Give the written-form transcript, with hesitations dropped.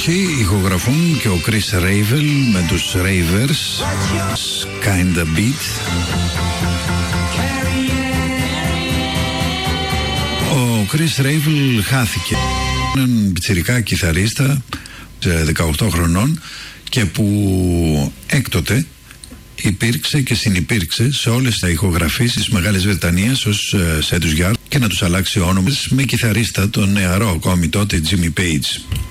εποχή ηχογραφούν και ο Chris Ravel με τους Ravers, Kinda Beat. Ο Chris Ravel χάθηκε, έναν πιτσιρικά κιθαρίστα 18 χρονών και που έκτοτε υπήρξε και συνυπήρξε σε όλες τα ηχογραφίες της Μεγάλης Βρετανίας ως Σέντους Γιάρ και να τους αλλάξει όνομα με κιθαρίστα τον νεαρό ακόμη τότε Jimmy Page.